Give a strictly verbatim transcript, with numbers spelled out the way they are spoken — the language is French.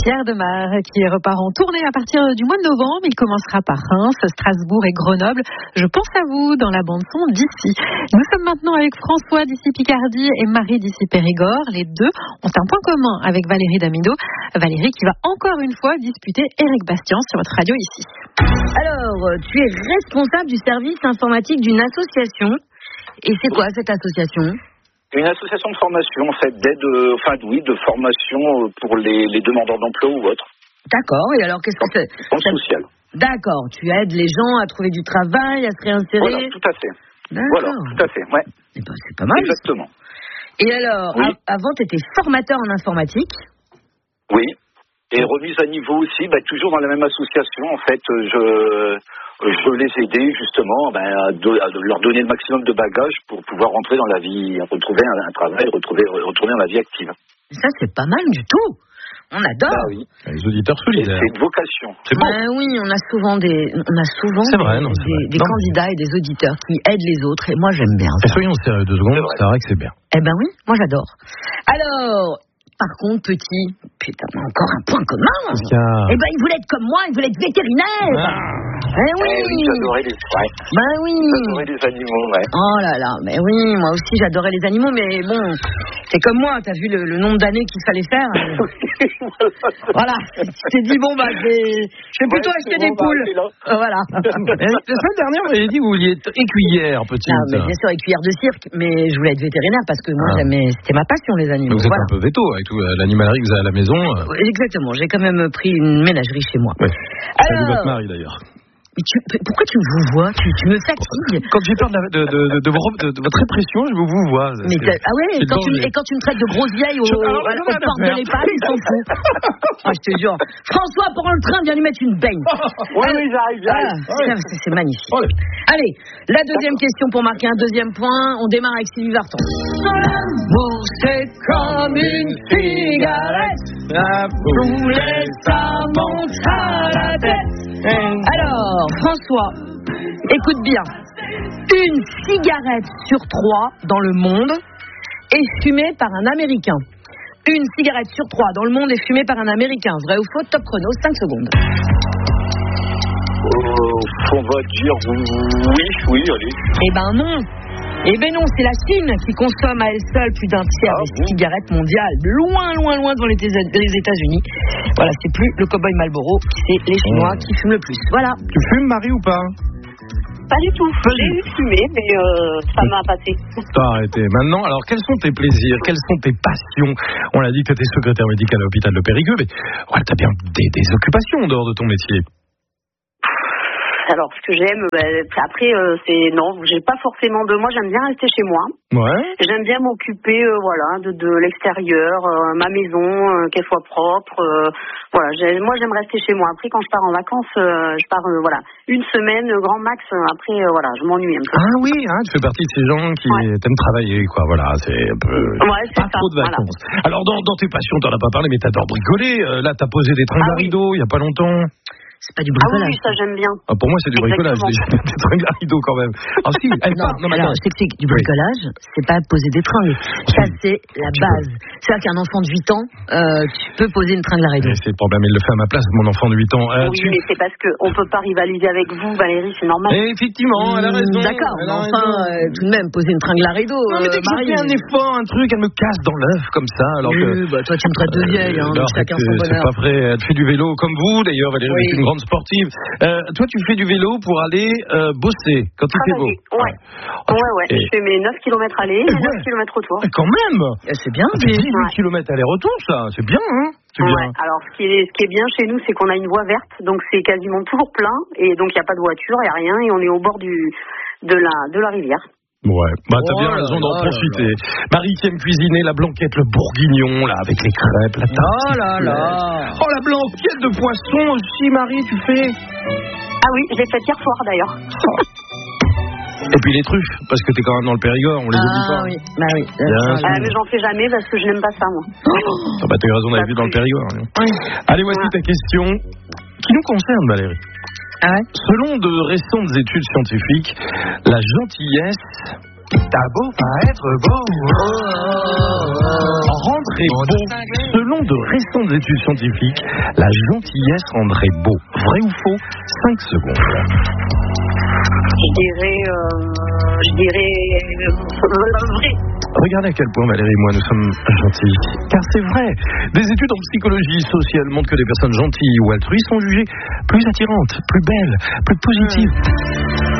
Pierre Demar qui repart en tournée à partir du mois de novembre. Il commencera par Reims, Strasbourg et Grenoble. Je pense à vous dans la bande-son d'ici. Nous sommes maintenant avec François d'ici Picardie et Marie d'ici Périgord. Les deux ont un point commun avec Valérie Damido. Valérie qui va encore une fois disputer Éric Bastien sur votre radio ici. Alors, tu es responsable du service informatique d'une association. Et c'est quoi cette association ? Une association de formation, en fait, d'aide, euh, enfin, oui, de formation pour les, les demandeurs d'emploi ou autres. D'accord, et alors qu'est-ce que c'est ? En social. D'accord, tu aides les gens à trouver du travail, à se réinsérer. Voilà, tout à fait. D'accord. Voilà, tout à fait, ouais. Eh ben, c'est pas mal. Exactement. Et alors, oui. a- avant, tu étais formateur en informatique. Oui. Et remise à niveau aussi, bah, toujours dans la même association, en fait, je, je les aidais justement bah, à, do, à leur donner le maximum de bagages pour pouvoir rentrer dans la vie, retrouver un, un travail, retrouver, retourner dans la vie active. Ça, c'est pas mal du tout. On adore. Bah oui. Les auditeurs solidaires. C'est une vocation. C'est bon. Ben oui, on a souvent des, on a souvent C'est vrai, des, non, c'est des, vrai. des Non. candidats et des auditeurs qui aident les autres. Et moi, j'aime bien Et ça. soyons sérieux deux secondes, C'est vrai. c'est vrai que c'est bien. Eh ben oui, moi j'adore. Alors, par contre, petit, putain, encore un point commun. Qu'est-ce qu'il y a ? Eh ben, il voulait être comme moi, il voulait être vétérinaire. Ah. Eh oui. Eh oui, j'adorais les, ouais. Ben oui. J'adorais les animaux, ouais. Oh là là, mais oui, moi aussi j'adorais les animaux, mais bon, c'est comme moi, t'as vu le, le nombre d'années qu'il fallait faire. Voilà, tu t'es dit, bon bah, je vais, je vais plutôt Ouais, acheter c'est des bon, bah, poules. c'est là. Euh, Voilà. La semaine dernière, vous avez dit que vous vouliez être écuyère, petite. Non, mais bien sûr, écuyère de cirque, mais je voulais être vétérinaire parce que moi, Ah. j'aimais, c'était ma passion, les animaux. Donc vous êtes Voilà. un peu veto avec tout euh, l'animalerie que vous avez à la maison. euh. Oui, exactement, j'ai quand même pris une ménagerie chez moi. Ouais. Salut votre Alors, mari d'ailleurs. mais tu- pourquoi tu me vous vois tu, tu me fatigues. Quand j'ai peur de, la- de, de, de, de, vos- de- de votre répression, je vous vois. Mais C'est- t'as- ah ouais, c'est et quand, tu, danger. et quand tu me traites de grosse vieille au, Je- alors, à- j'en ai aux rien à portes de faire. l'EHPAD, ils s'en foutent. Ah, je te jure. François, prends le train, viens lui mettre une baigne. Oui, oui, j'arrive, Ah, j'arrive. c'est, c'est magnifique. Allez. Allez, la deuxième question pour marquer un deuxième point. On démarre avec Sylvie Vartan. L'amour, c'est comme une cigarette. Tous les ça monte à la tête. Alors, François, écoute bien. Une cigarette sur trois dans le monde est fumée par un Américain. Une cigarette sur trois dans le monde est fumée par un Américain. Vrai ou faux? Top chrono, cinq secondes. Euh, on va dire oui, oui, allez. Eh ben non. Eh ben non, c'est la Chine qui consomme à elle seule plus d'un tiers Ah des bon cigarettes mondiales. Loin, loin, loin devant les, Éta- les États-Unis. Voilà, c'est plus le cowboy Marlboro, c'est les Chinois Oh. qui fument le plus. Voilà. Tu fumes, Marie, ou pas? Pas du tout. J'ai eu fumé, mais euh, ça m'a passé. T'as arrêté. Maintenant, alors, quels sont tes plaisirs? Quelles sont tes passions? On l'a dit que tu étais secrétaire médical à l'hôpital de Périgueux, mais ouais, t'as bien des, des occupations en dehors de ton métier. Alors, ce que j'aime, bah, après, euh, c'est non, j'ai pas forcément de. Moi, j'aime bien rester chez moi. Ouais. J'aime bien m'occuper, euh, voilà, de, de l'extérieur, euh, ma maison, euh, qu'elle soit propre. Euh, voilà, j'ai- moi, j'aime rester chez moi. Après, quand je pars en vacances, euh, je pars, euh, voilà, une semaine, euh, grand max. euh, Après, euh, voilà, je m'ennuie un peu. Ah oui, hein, tu fais partie de ces gens qui Ouais. t'aiment travailler, quoi. Voilà, c'est un peu. Ouais, c'est pas ça, trop de voilà. vacances. Alors, dans, dans tes passions, t'en as pas parlé, mais t'adores bricoler. Euh, là, t'as posé des tringles Ah à oui. rideaux il y a pas longtemps. C'est pas du Ah oui, bricolage. oui, ça, j'aime bien. Ah, pour moi, c'est du bricolage. Exactement. Déjà, des tringles à rideaux quand même. Ah, si, elle Non, part. Non, mais alors, attends. je t'explique, du bricolage, c'est pas poser des tringles. Ça, c'est la Tu base. C'est-à-dire qu'un enfant de huit ans, euh, tu peux poser une tringle à rideau. Eh, C'est le problème, il le fait à ma place, mon enfant de huit ans. Euh, Oui, tu- mais c'est parce qu'on peut pas rivaliser avec vous, Valérie, c'est normal. Eh, effectivement, elle a raison. D'accord, elle mais a enfin, raison. euh, tout de même, poser une tringle à rideau. Non, mais dès euh, que je Marie, fais un effort, un truc, elle me casse dans l'œuf comme ça. Alors que. Oui, bah, toi, tu me traites de vieille, hein, Euh, donc alors, chacun c'est- son c'est bonheur. pas vrai. Elle fait du vélo comme vous, d'ailleurs. Valérie Oui. est une grande sportive. Euh, toi, tu fais du vélo pour aller euh, bosser quand il fait beau. Travailler, ouais. Ah, Ouais, ouais. et- Je fais mes neuf kilomètres aller, Eh mes ouais. neuf kilomètres retour. Ah, quand même. Eh, C'est bien, Ça mais... fait dix-huit Ouais. kilomètres aller-retour, ça. C'est bien, hein. C'est Ouais. bien. Alors, ce qui, est, ce qui est bien chez nous, c'est qu'on a une voie verte, donc c'est quasiment toujours plein, et donc il n'y a pas de voiture, il n'y a rien, et on est au bord du, de, la, de la rivière. Ouais, bah t'as Oh bien là raison d'en là là profiter. Marie qui aime cuisiner la blanquette, le bourguignon, là, avec les crêpes, la tarte. Oh là là. Oh, la blanquette de poisson aussi, Marie, tu fais. Ah oui, je l'ai faite hier soir d'ailleurs. Et puis les truffes, parce que t'es quand même dans le Périgord, on les oublie Ah pas. oui, bah oui. Bien Euh, sûr. Ah, mais j'en fais jamais parce que je n'aime pas ça, moi. Ah bah t'as eu raison d'aller vivre dans le Périgord. hein. Oui. Allez, voici Ouais. ta question qui nous concerne, Valérie. Ah ouais. Selon de récentes études scientifiques, la gentillesse T'as beau pas être beau, rendrait beau. Selon de récentes études scientifiques, la gentillesse rendrait beau. Vrai ou faux? cinq secondes. Je dirais, euh, je dirais euh, vrai. Regardez à quel point Valérie et moi nous sommes gentils. Car c'est vrai, des études en psychologie sociale montrent que des personnes gentilles ou altruistes sont jugées plus attirantes, plus belles, plus positives.